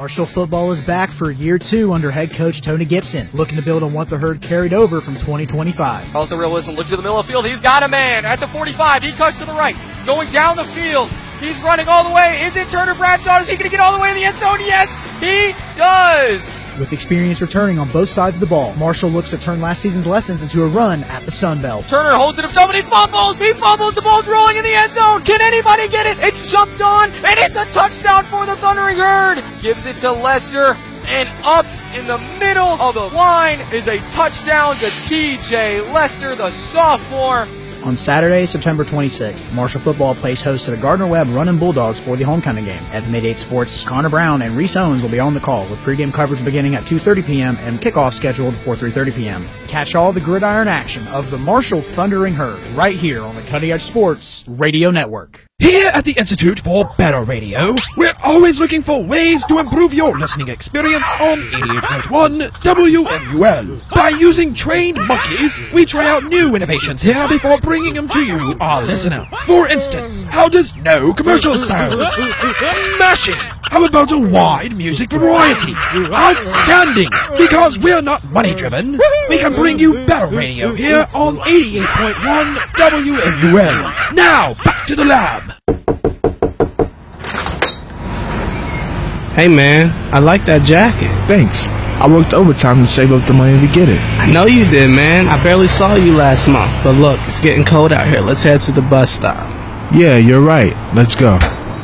Marshall football is back for year 2 under head coach Tony Gibson, looking to build on what the Herd carried over from 2025. Calls the real whistle, looking to the middle of the field. He's got a man at the 45. He cuts to the right, going down the field. He's running all the way. Is it Turner Bradshaw? Is he going to get all the way in the end zone? Yes, he does. With experience returning on both sides of the ball, Marshall looks to turn last season's lessons into a run at the Sun Belt. Turner holds it himself and he fumbles. He fumbles. The ball's rolling in the end zone. Can anybody get it? It's jumped on, and it's a touchdown for the Thundering Herd. Gives it to Lester, and up in the middle of the line is a touchdown to T.J. Lester, the sophomore. On Saturday, September 26th, Marshall football plays host to the Gardner-Webb Runnin' Bulldogs for the homecoming game. At the Mid-8 Sports, Connor Brown and Reese Owens will be on the call, with pregame coverage beginning at 2:30 p.m. and kickoff scheduled for 3:30 p.m. Catch all the gridiron action of the Marshall Thundering Herd right here on the Cutting Edge Sports Radio Network. Here at the Institute for Better Radio, we're always looking for ways to improve your listening experience on 88.1 WMUL. By using trained monkeys, we try out new innovations here before bringing them to you, our listener. For instance, how does no commercial sound? Smashing! How about a wide music variety? Outstanding! Because we're not money-driven, we can bring you better radio here on 88.1 WMUL. Now, back to the lab. Hey man, I like that jacket. Thanks. I worked overtime to save up the money to get it. I know you did, man. I barely saw you last month. But look, it's getting cold out here. Let's head to the bus stop. Yeah, you're right. Let's go.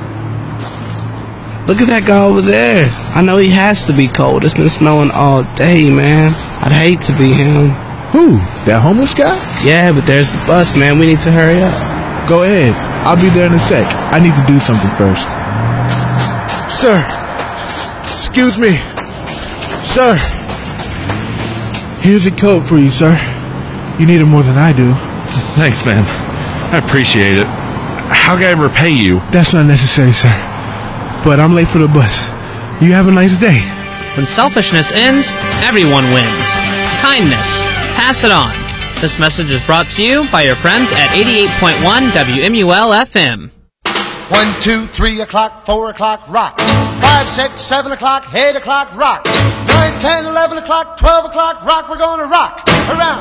Look at that guy over there. I know he has to be cold. It's been snowing all day, man. I'd hate to be him. Who? That homeless guy? Yeah, but there's the bus, man. We need to hurry up. Go ahead. I'll be there in a sec. I need to do something first. Sir. Excuse me. Sir. Here's a coat for you, sir. You need it more than I do. Thanks, man. I appreciate it. How can I repay you? That's not necessary, sir. But I'm late for the bus. You have a nice day. When selfishness ends, everyone wins. Kindness. Pass it on. This message is brought to you by your friends at 88.1 WMUL FM. 1, 2, 3 o'clock, 4 o'clock, rock. 5, 6, 7 o'clock, 8 o'clock, rock. 9, 10, 11 o'clock, 12 o'clock, rock. We're going to rock around.